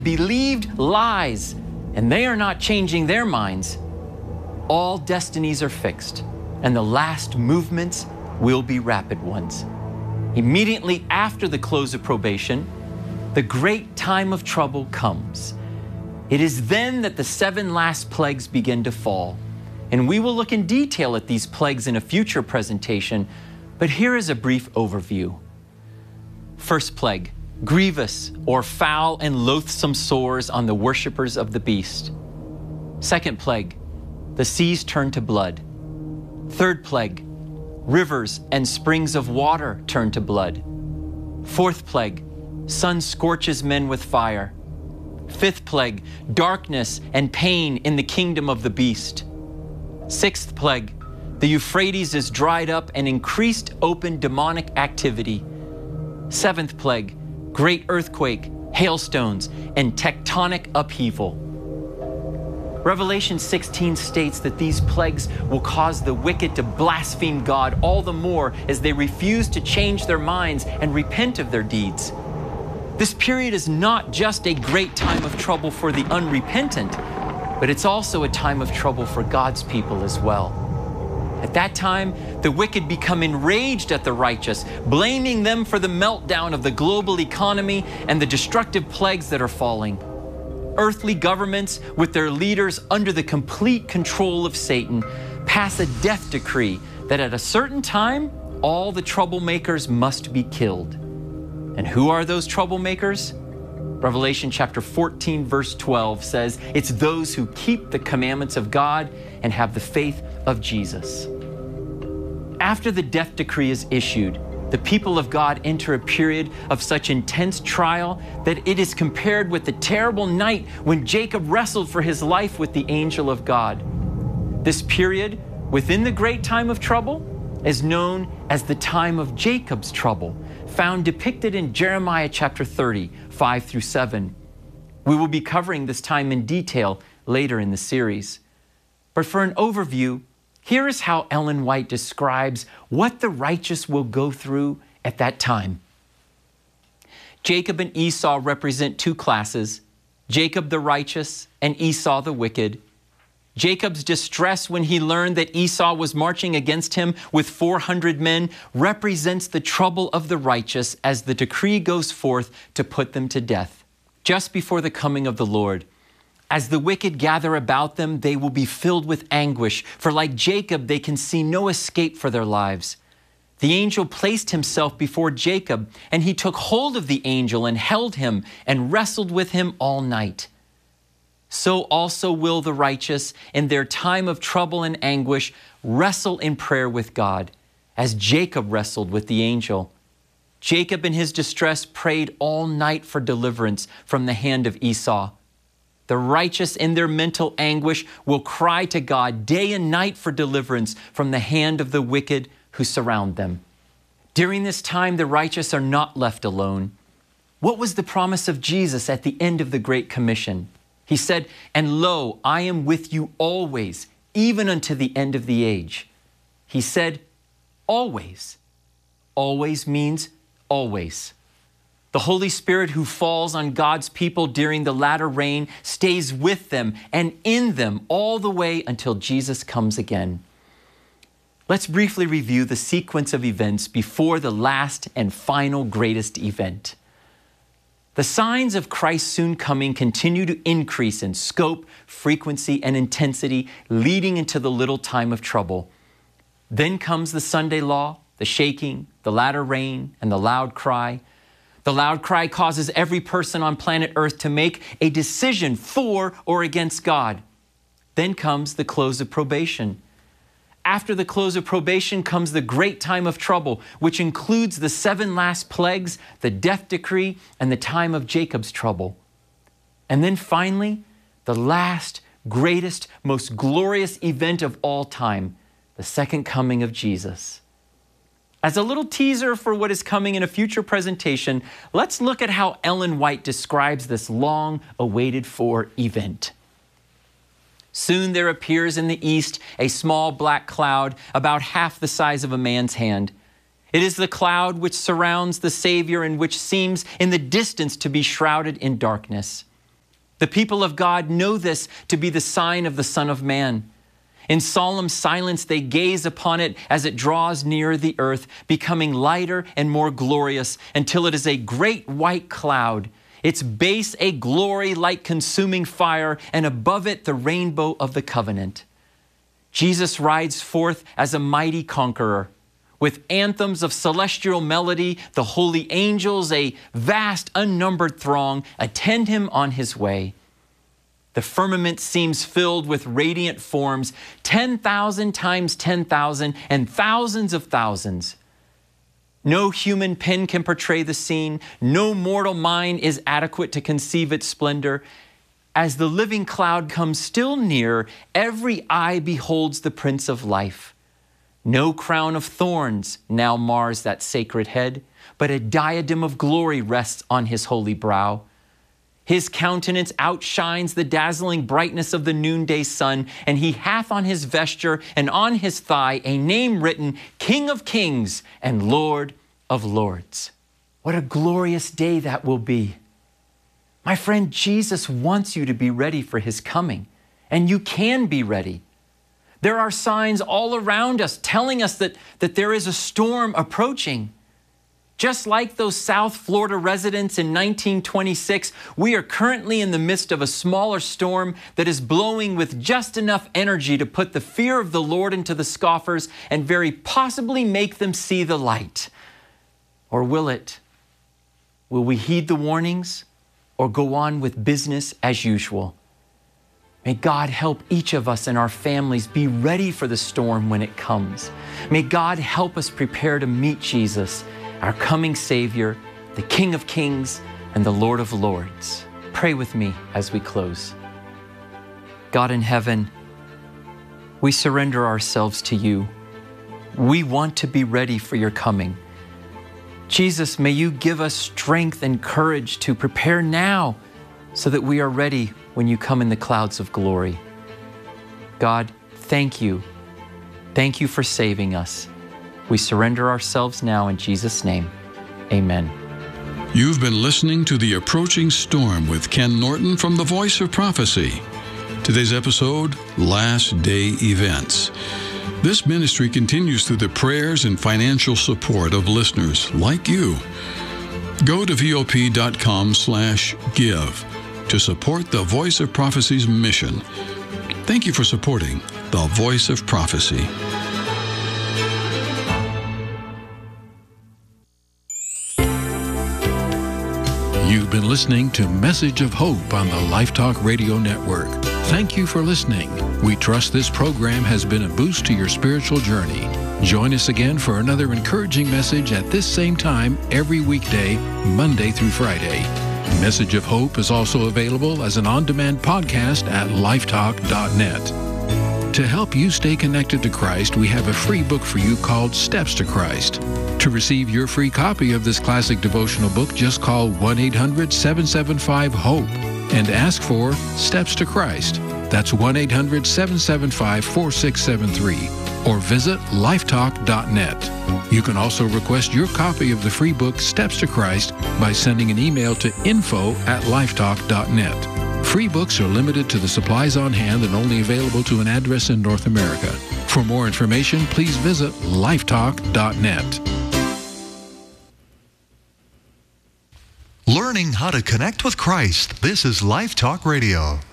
believed lies, and they are not changing their minds. All destinies are fixed, and the last movements will be rapid ones. Immediately after the close of probation, the great time of trouble comes. It is then that the 7 last plagues begin to fall. And we will look in detail at these plagues in a future presentation, but here is a brief overview. First plague, grievous or foul and loathsome sores on the worshippers of the beast. Second plague, the seas turn to blood. Third plague, rivers and springs of water turn to blood. Fourth plague, sun scorches men with fire. Fifth plague, darkness and pain in the kingdom of the beast. Sixth plague, the Euphrates is dried up and increased open demonic activity. Seventh plague, great earthquake, hailstones, and tectonic upheaval. Revelation 16 states that these plagues will cause the wicked to blaspheme God all the more as they refuse to change their minds and repent of their deeds. This period is not just a great time of trouble for the unrepentant, but it's also a time of trouble for God's people as well. At that time, the wicked become enraged at the righteous, blaming them for the meltdown of the global economy and the destructive plagues that are falling. Earthly governments, with their leaders under the complete control of Satan, pass a death decree that at a certain time, all the troublemakers must be killed. And who are those troublemakers? Revelation chapter 14, verse 12 says, it's those who keep the commandments of God and have the faith of Jesus. After the death decree is issued, the people of God enter a period of such intense trial that it is compared with the terrible night when Jacob wrestled for his life with the angel of God. This period, within the great time of trouble, is known as the time of Jacob's trouble, found depicted in Jeremiah chapter 30, 5 through 7. We will be covering this time in detail later in the series. But for an overview, here is how Ellen White describes what the righteous will go through at that time. Jacob and Esau represent 2 classes, Jacob the righteous and Esau the wicked. Jacob's distress when he learned that Esau was marching against him with 400 men represents the trouble of the righteous as the decree goes forth to put them to death. Just before the coming of the Lord, as the wicked gather about them, they will be filled with anguish, for like Jacob, they can see no escape for their lives. The angel placed himself before Jacob, and he took hold of the angel and held him and wrestled with him all night. So also will the righteous, in their time of trouble and anguish, wrestle in prayer with God, as Jacob wrestled with the angel. Jacob in his distress prayed all night for deliverance from the hand of Esau. The righteous in their mental anguish will cry to God day and night for deliverance from the hand of the wicked who surround them. During this time, the righteous are not left alone. What was the promise of Jesus at the end of the Great Commission? He said, "And lo, I am with you always, even unto the end of the age." He said, always. Always means always. The Holy Spirit who falls on God's people during the latter rain stays with them and in them all the way until Jesus comes again. Let's briefly review the sequence of events before the last and final greatest event. The signs of Christ's soon coming continue to increase in scope, frequency, and intensity, leading into the little time of trouble. Then comes the Sunday law, the shaking, the latter rain, and the loud cry. The loud cry causes every person on planet Earth to make a decision for or against God. Then comes the close of probation. After the close of probation comes the great time of trouble, which includes the 7 last plagues, the death decree, and the time of Jacob's trouble. And then finally, the last, greatest, most glorious event of all time, the second coming of Jesus. As a little teaser for what is coming in a future presentation, let's look at how Ellen White describes this long-awaited for event. Soon there appears in the east a small black cloud about half the size of a man's hand. It is the cloud which surrounds the Savior and which seems in the distance to be shrouded in darkness. The people of God know this to be the sign of the Son of Man. In solemn silence, they gaze upon it as it draws nearer the earth, becoming lighter and more glorious until it is a great white cloud, its base a glory like consuming fire, and above it the rainbow of the covenant. Jesus rides forth as a mighty conqueror. With anthems of celestial melody, the holy angels, a vast unnumbered throng, attend him on his way. The firmament seems filled with radiant forms, 10,000 times 10,000 and thousands of thousands. No human pen can portray the scene. No mortal mind is adequate to conceive its splendor. As the living cloud comes still near, every eye beholds the Prince of Life. No crown of thorns now mars that sacred head, but a diadem of glory rests on his holy brow. His countenance outshines the dazzling brightness of the noonday sun, and he hath on his vesture and on his thigh a name written, King of Kings and Lord of Lords. What a glorious day that will be. My friend, Jesus wants you to be ready for his coming, and you can be ready. There are signs all around us telling us that there is a storm approaching. Just like those South Florida residents in 1926, we are currently in the midst of a smaller storm that is blowing with just enough energy to put the fear of the Lord into the scoffers and very possibly make them see the light. Or will it? Will we heed the warnings or go on with business as usual? May God help each of us and our families be ready for the storm when it comes. May God help us prepare to meet Jesus, our coming Savior, the King of Kings and the Lord of Lords. Pray with me as we close. God in heaven, we surrender ourselves to you. We want to be ready for your coming. Jesus, may you give us strength and courage to prepare now so that we are ready when you come in the clouds of glory. God, thank you. Thank you for saving us. We surrender ourselves now in Jesus' name. Amen. You've been listening to The Approaching Storm with Ken Norton from The Voice of Prophecy. Today's episode, Last Day Events. This ministry continues through the prayers and financial support of listeners like you. Go to VOP.com/give to support The Voice of Prophecy's mission. Thank you for supporting The Voice of Prophecy. You've been listening to Message of Hope on the Life Talk Radio Network. Thank you for listening. We trust this program has been a boost to your spiritual journey. Join us again for another encouraging message at this same time every weekday, Monday through Friday. Message of Hope is also available as an on-demand podcast at lifetalk.net. To help you stay connected to Christ, we have a free book for you called Steps to Christ. To receive your free copy of this classic devotional book, just call 1-800-775-HOPE and ask for Steps to Christ. That's 1-800-775-4673. Or visit lifetalk.net. You can also request your copy of the free book Steps to Christ by sending an email to info@lifetalk.net. Free books are limited to the supplies on hand and only available to an address in North America. For more information, please visit lifetalk.net. Learning how to connect with Christ. This is Life Talk Radio.